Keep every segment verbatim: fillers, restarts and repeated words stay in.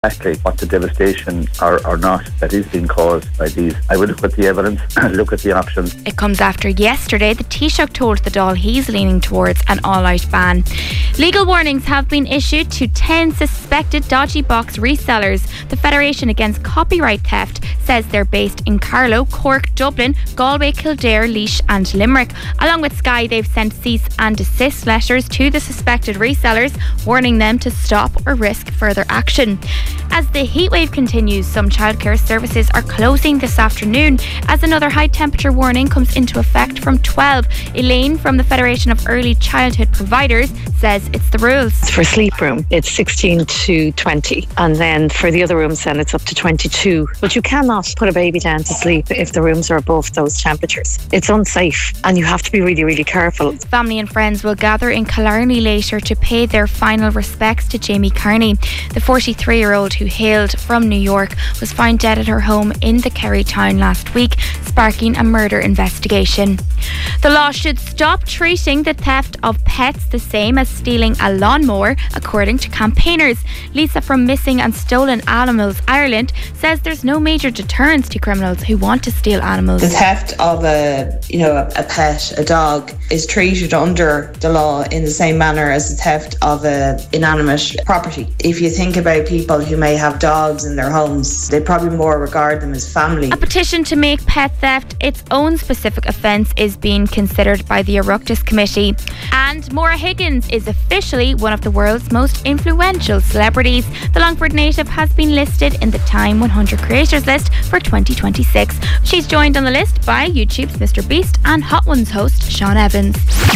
exactly what the devastation or, or not that is being caused by these. I will look at the evidence, look at the options. It comes after yesterday the Taoiseach told the Dáil he's leaning towards an all-out ban. Legal warnings have been issued to ten suspected dodgy box resellers. The Federation Against Copyright Theft says they're based in Carlow, Cork, Dublin, Galway, Kildare, Laois and Limerick. Along with Sky, they've sent cease and desist letters to the suspected resellers, warning them to stop or risk further action. As the heatwave continues, some childcare services are closing this afternoon as another high temperature warning comes into effect from twelve. Elaine from the Federation of Early Childhood Providers says it's the rules. For sleep room, it's sixteen to twenty, and then for the other rooms then it's up to twenty-two. But you cannot put a baby down to sleep if the rooms are above those temperatures. It's unsafe and you have to be really, really careful. Family and friends will gather in Killarney later to pay their final respects to Jamie Carney. The forty-three-year-old who hailed from New York was found dead at her home in the Kerry town last week, sparking a murder investigation. The law should stop treating the theft of pets the same as stealing a lawnmower, according to campaigners. Lisa from Missing and Stolen Animals Ireland says there's no major deterrence to criminals who want to steal animals. The theft of a, you know, a pet, a dog, is treated under the law in the same manner as the theft of a inanimate property. If you think about people who may have dogs in their homes, they probably more regard them as family. A petition to make pet theft its own specific offence is being considered by the Oireachtas Committee. And Maura Higgins is officially one of the world's most influential celebrities. The Longford native has been listed in the Time one hundred Creators list for twenty twenty-six. She's joined on the list by YouTube's Mister Beast and Hot Ones host Sean Evans.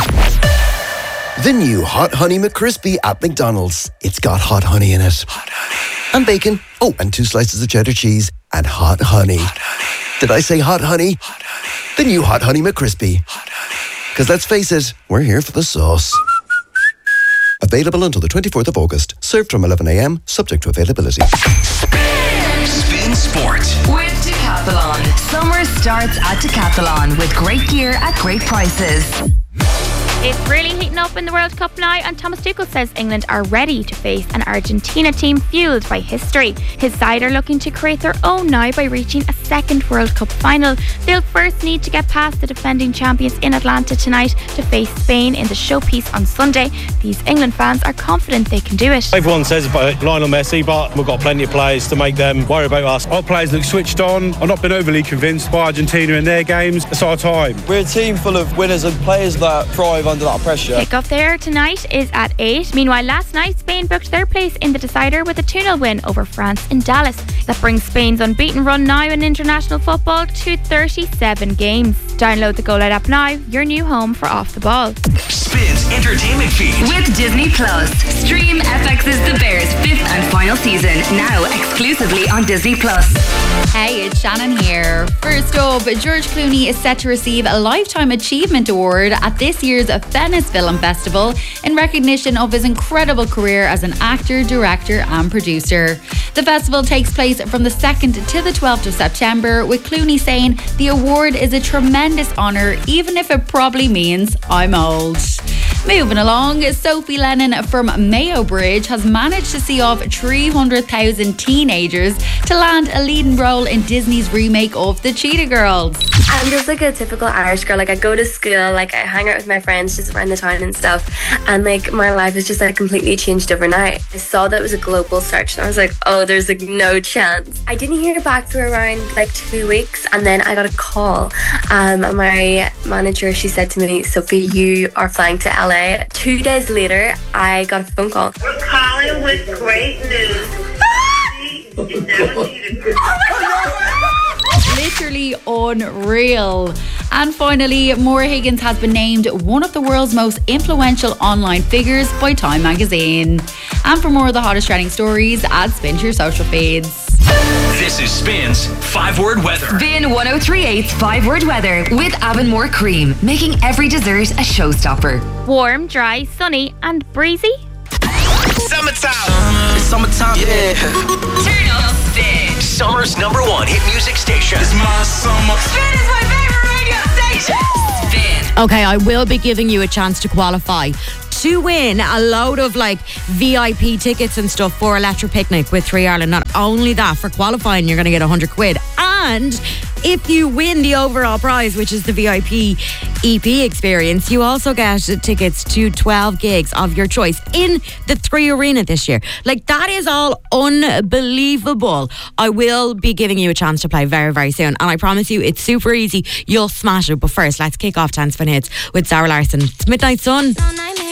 The new Hot Honey McCrispy at McDonald's. It's got hot honey in it. Hot honey. And bacon. Oh, and two slices of cheddar cheese. And hot honey. Hot honey. Did I say hot honey? Hot honey. The new Hot Honey McCrispy. Hot honey. Because let's face it, we're here for the sauce. Available until the twenty-fourth of August. Served from eleven a.m, subject to availability. Spin Sport with Decathlon. Summer starts at Decathlon with great gear at great prices. It's really heating up in the World Cup now, and Thomas Tuchel says England are ready to face an Argentina team fuelled by history. His side are looking to create their own now by reaching a second World Cup final. They'll first need to get past the defending champions in Atlanta tonight to face Spain in the showpiece on Sunday. These England fans are confident they can do it. Everyone says about Lionel Messi, but we've got plenty of players to make them worry about us. Our players look switched on. I've not been overly convinced by Argentina in their games. It's our time. We're a team full of winners and players that thrive under that pressure. Kick-off there tonight is at eight. Meanwhile, last night Spain booked their place in the decider with a two nil win over France in Dallas. That brings Spain's unbeaten run now in international football to thirty-seven games. Download the Go Loud app now, your new home for Off the Ball. Spins entertainment feed with Disney Plus. Stream F X's The Bears fifth and final season now exclusively on Disney Plus. Hey, it's Shannon here. First up, George Clooney is set to receive a Lifetime Achievement Award at this year's Venice Film Festival in recognition of his incredible career as an actor, director and producer. The festival takes place from the second to the twelfth of September, with Clooney saying the award is a tremendous honour, even if it probably means I'm old. Moving along, Sophie Lennon from Mayo Bridge has managed to see off three hundred thousand teenagers to land a leading role in Disney's remake of The Cheetah Girls. I'm just like a typical Irish girl. Like, I go to school, like I hang out with my friends just around the town and stuff, and like my life has just like completely changed overnight. I saw that it was a global search and I was like, oh, there's like no chance. I didn't hear back for around like two weeks, and then I got a call. Um, and my manager, she said to me, Sophie, you are flying to L A. Two days later, I got a phone call. We're calling with great news. Literally unreal. And finally, Maura Higgins has been named one of the world's most influential online figures by Time magazine. And for more of the hottest trending stories, add Spin to your social feeds. This is Spin's five-word weather. Spin one oh three point eight's five-word weather with Avonmore Cream, making every dessert a showstopper. Warm, dry, sunny and breezy. Summertime. It's summertime. Yeah. Turn up Spin. Summer's number one hit music station. It's my summer. Spin is my favorite radio station. Spin. Okay, I will be giving you a chance to qualify. to win a load of like V I P tickets and stuff for Electric Picnic with Three Ireland. Not only that, for qualifying, you're going to get one hundred quid. And if you win the overall prize, which is the V I P E P experience, you also get tickets to twelve gigs of your choice in the Three Arena this year. Like, that is all unbelievable. I will be giving you a chance to play very, very soon. And I promise you, it's super easy. You'll smash it. But first, let's kick off Dance Fun Hits with Zara Larsson. It's Midnight Sun.